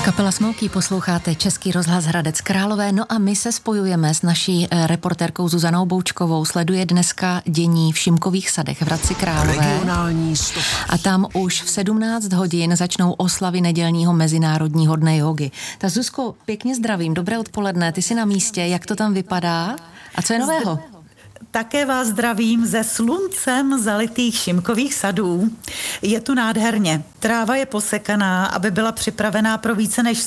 Kapela Smokey, posloucháte Český rozhlas Hradec Králové, no a my se spojujeme s naší reportérkou Zuzanou Boučkovou. Sleduje dneska dění v Šimkových sadech v Hradci Králové. Regionální stopa. A tam už v 17 hodin začnou oslavy nedělního Mezinárodního dne jógy. Ta Zuzko, pěkně zdravím, dobré odpoledne, ty jsi na místě, jak to tam vypadá a co je nového? Také vás zdravím ze sluncem zalitých Šimkových sadů. Je tu nádherně. Tráva je posekaná, aby byla připravená pro více než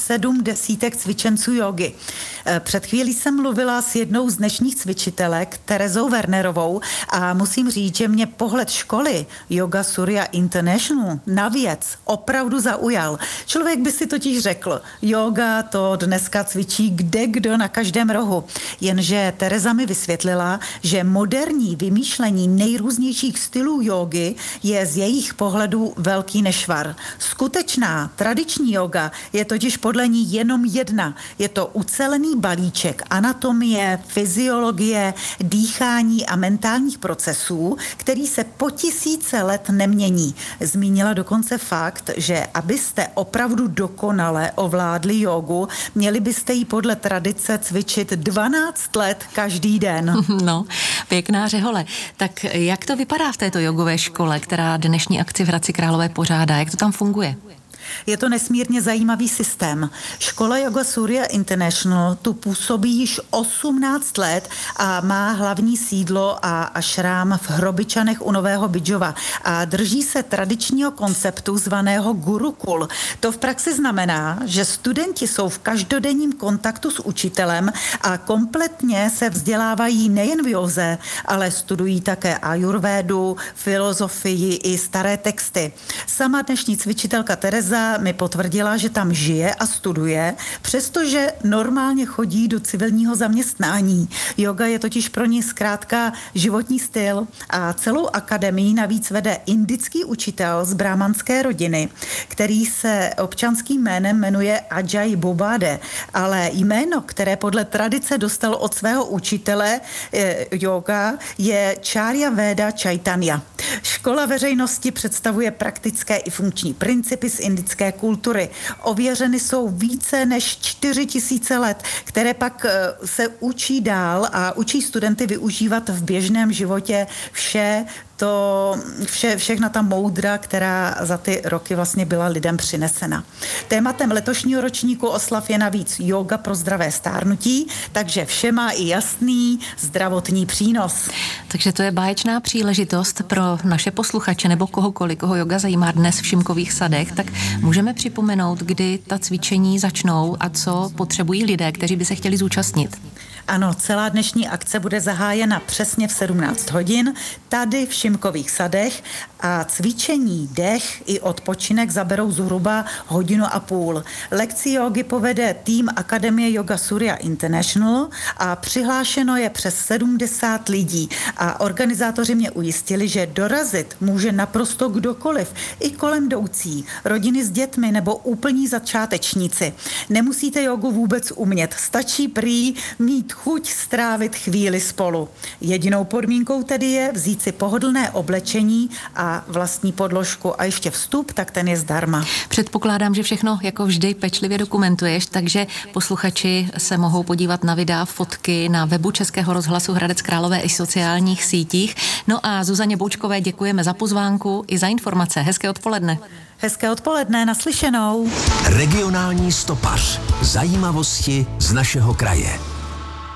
70 cvičenců jógy. Před chvílí jsem mluvila s jednou z dnešních cvičitelek, Terezou Wernerovou, a musím říct, že mě pohled školy Yoga Surya International na věc opravdu zaujal. Člověk by si totiž řekl, yoga to dneska cvičí kdekdo na každém rohu. Jenže Tereza mi vysvětlila, že moderní vymýšlení nejrůznějších stylů jógy je z jejich pohledu velký nešvar. Skutečná tradiční jóga je totiž podle ní jenom jedna. Je to ucelený balíček anatomie, fyziologie, dýchání a mentálních procesů, který se po tisíce let nemění. Zmínila dokonce fakt, že abyste opravdu dokonale ovládli jógu, měli byste ji podle tradice cvičit 12 let každý den. No, pěkná řehole. Tak jak to vypadá v této jogové škole, která dnešní akci v Hradci Králové pořádá? Jak to tam funguje? Je to nesmírně zajímavý systém. Škola Yoga Surya International tu působí již 18 let a má hlavní sídlo a ašrám v Hrobičanech u Nového Bydžova a drží se tradičního konceptu zvaného Gurukul. To v praxi znamená, že studenti jsou v každodenním kontaktu s učitelem a kompletně se vzdělávají nejen v józe, ale studují také ajurvédu, filozofii i staré texty. Sama dnešní cvičitelka Tereza mi potvrdila, že tam žije a studuje, přestože normálně chodí do civilního zaměstnání. Yoga je totiž pro ní zkrátka životní styl a celou akademii navíc vede indický učitel z brámanské rodiny, který se občanským jménem jmenuje Ajay Bobade, ale jméno, které podle tradice dostal od svého učitele yoga, je Charya Veda Chaitanya. Škola veřejnosti představuje praktické i funkční principy z indické kultury. Ověřeny jsou více než 4000 let, které pak se učí dál a učí studenty využívat v běžném životě všechna ta moudra, která za ty roky vlastně byla lidem přinesena. Tématem letošního ročníku oslav je navíc yoga pro zdravé stárnutí, takže vše má i jasný zdravotní přínos. Takže to je báječná příležitost pro naše posluchače nebo kohokoliv, koho yoga zajímá dnes v Šimkových sadech, tak můžeme připomenout, kdy ta cvičení začnou a co potřebují lidé, kteří by se chtěli zúčastnit. Ano, celá dnešní akce bude zahájena přesně v 17 hodin tady v Šimkových sadech a cvičení, dech i odpočinek zaberou zhruba 1,5 hodiny. Lekci jógy povede tým Akademie Yoga Surya International a přihlášeno je přes 70 lidí a organizátoři mě ujistili, že dorazit může naprosto kdokoliv, i kolem jdoucí, rodiny s dětmi nebo úplní začátečníci. Nemusíte jogu vůbec umět, stačí prý mít chuť strávit chvíli spolu. Jedinou podmínkou tedy je vzít si pohodlné oblečení a vlastní podložku a ještě vstup, tak ten je zdarma. Předpokládám, že všechno jako vždy pečlivě dokumentuješ, takže posluchači se mohou podívat na videa, fotky na webu Českého rozhlasu Hradec Králové i sociálních sítích. No a Zuzaně Boučkové děkujeme za pozvánku i za informace. Hezké odpoledne. Hezké odpoledne, naslyšenou. Regionální stopař. Zajímavosti z našeho kraje.